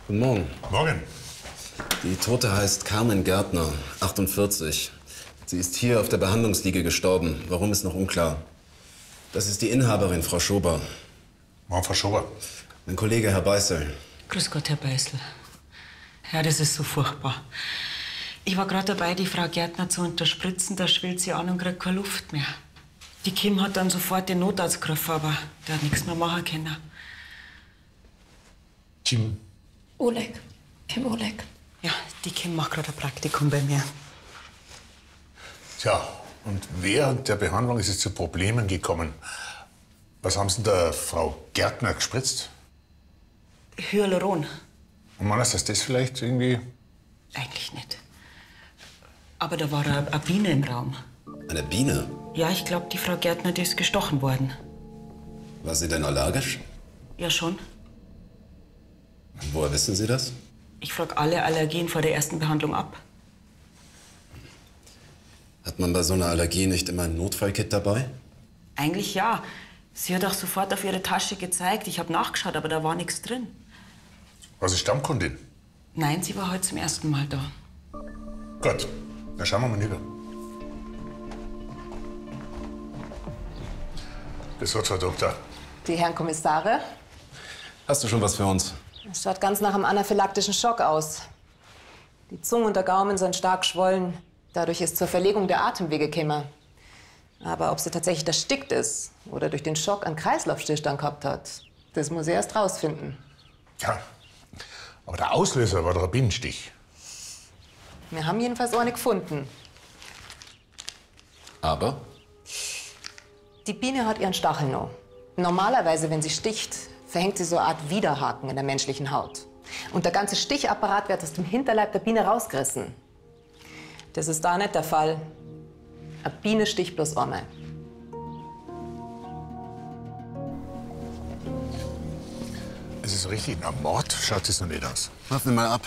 Guten Morgen. Morgen. Die Tote heißt Carmen Gärtner, 48. Sie ist hier auf der Behandlungsliege gestorben. Warum, ist noch unklar. Das ist die Inhaberin, Frau Schober. Morgen, Frau Schober. Mein Kollege, Herr Beißel. Grüß Gott, Herr Beißel. Ja, das ist so furchtbar. Ich war gerade dabei, die Frau Gärtner zu unterspritzen. Da schwillt sie an und kriegt keine Luft mehr. Die Kim hat dann sofort den Notarzt gegriffen, aber der hat nichts mehr machen können. Kim. Oleg. Kim Oleg. Ja, die Kim macht gerade ein Praktikum bei mir. Tja, und während der Behandlung ist es zu Problemen gekommen. Was haben Sie denn der Frau Gärtner gespritzt? Hyaluron. Und man ist das vielleicht irgendwie... Eigentlich nicht. Aber da war eine Biene im Raum. Eine Biene? Ja, ich glaube, die Frau Gärtner, die ist gestochen worden. War sie denn allergisch? Ja, schon. Und woher wissen Sie das? Ich frage alle Allergien vor der ersten Behandlung ab. Hat man bei so einer Allergie nicht immer ein Notfallkit dabei? Eigentlich ja. Sie hat auch sofort auf ihre Tasche gezeigt. Ich habe nachgeschaut, aber da war nichts drin. War sie Stammkundin? Nein, sie war heute zum ersten Mal da. Gut, dann schauen wir mal hinüber. Das Wort, Frau Doktor. Die Herren Kommissare? Hast du schon was für uns? Es schaut ganz nach einem anaphylaktischen Schock aus. Die Zunge und der Gaumen sind stark geschwollen. Dadurch ist zur Verlegung der Atemwege gekommen. Aber ob sie tatsächlich erstickt ist oder durch den Schock einen Kreislaufstillstand gehabt hat, das muss ich erst rausfinden. Ja, aber der Auslöser war doch ein Bienenstich. Wir haben jedenfalls eine gefunden. Aber? Die Biene hat ihren Stachel noch. Normalerweise, wenn sie sticht, verhängt sie so eine Art Widerhaken in der menschlichen Haut. Und der ganze Stichapparat wird aus dem Hinterleib der Biene rausgerissen. Das ist da nicht der Fall. Eine Biene sticht bloß einmal. Es ist richtig, nach Mord schaut es noch nicht aus. Warten wir mal ab.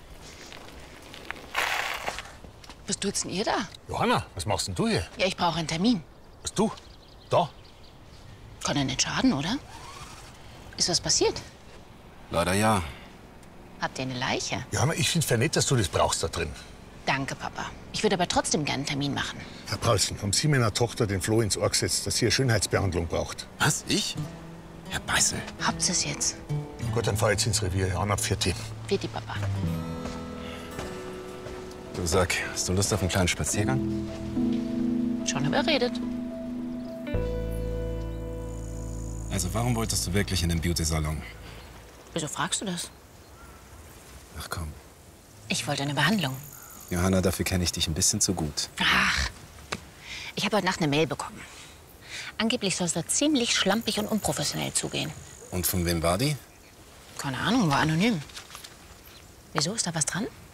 Was tut's denn ihr da? Johanna, was machst denn du hier? Ja, ich brauche einen Termin. Was du? Da? Kann ja nicht schaden, oder? Ist was passiert? Leider ja. Habt ihr eine Leiche? Johanna, ich find's ja nett, dass du das brauchst da drin. Danke, Papa. Ich würde aber trotzdem gerne einen Termin machen. Herr Paulsen, haben Sie meiner Tochter den Floh ins Ohr gesetzt, dass sie eine Schönheitsbehandlung braucht? Was? Ich? Herr Beißel. Habt ihr es jetzt? Gut, dann fahr jetzt ins Revier. Johanna, Pfirti. Vierte, Papa. Du sag, hast du Lust auf einen kleinen Spaziergang? Schon überredet. Also warum wolltest du wirklich in den Beauty-Salon? Wieso fragst du das? Ach komm. Ich wollte eine Behandlung. Johanna, dafür kenne ich dich ein bisschen zu gut. Ach, ich habe heute Nacht eine Mail bekommen. Angeblich soll es da ziemlich schlampig und unprofessionell zugehen. Und von wem war die? Keine Ahnung, war anonym. Wieso, ist da was dran?